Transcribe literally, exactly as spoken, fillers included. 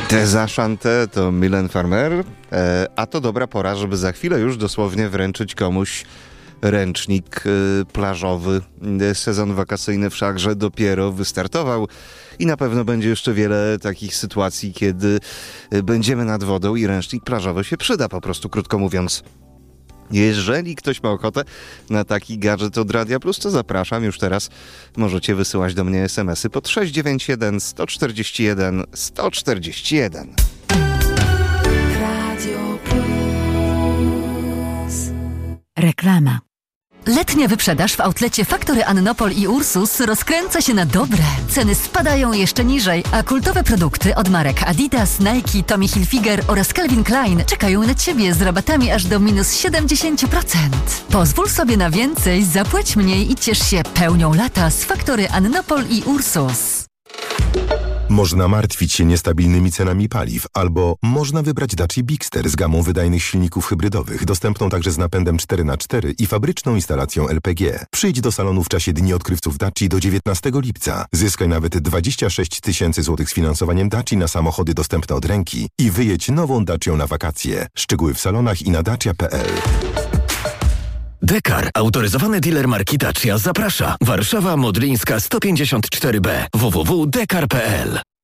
Teza Chante to Mylène Farmer, e, a to dobra pora, żeby za chwilę już dosłownie wręczyć komuś ręcznik e, plażowy. Sezon wakacyjny wszakże dopiero wystartował i na pewno będzie jeszcze wiele takich sytuacji, kiedy będziemy nad wodą i ręcznik plażowy się przyda, po prostu krótko mówiąc. Jeżeli ktoś ma ochotę na taki gadżet od Radia Plus, to zapraszam już teraz. Możecie wysyłać do mnie es em esy pod sześć dziewięć jeden, sto czterdzieści jeden, sto czterdzieści jeden. Radio Plus. Reklama. Letnia wyprzedaż w outlecie Factory Annopol i Ursus rozkręca się na dobre. Ceny spadają jeszcze niżej, a kultowe produkty od marek Adidas, Nike, Tommy Hilfiger oraz Calvin Klein czekają na Ciebie z rabatami aż do minus siedemdziesiąt procent. Pozwól sobie na więcej, zapłać mniej i ciesz się pełnią lata z Factory Annopol i Ursus. Można martwić się niestabilnymi cenami paliw, albo można wybrać Dacia Bigster z gamą wydajnych silników hybrydowych, dostępną także z napędem cztery na cztery i fabryczną instalacją el pe gie. Przyjdź do salonu w czasie Dni Odkrywców Daci do dziewiętnastego lipca. Zyskaj nawet dwadzieścia sześć tysięcy złotych z finansowaniem Daci na samochody dostępne od ręki i wyjedź nową Dacią na wakacje. Szczegóły w salonach i na dacia kropka pe el. Dekar, autoryzowany dealer marki Dacia, zaprasza. Warszawa Modlińska sto pięćdziesiąt cztery be. w w w kropka dekar kropka pe el.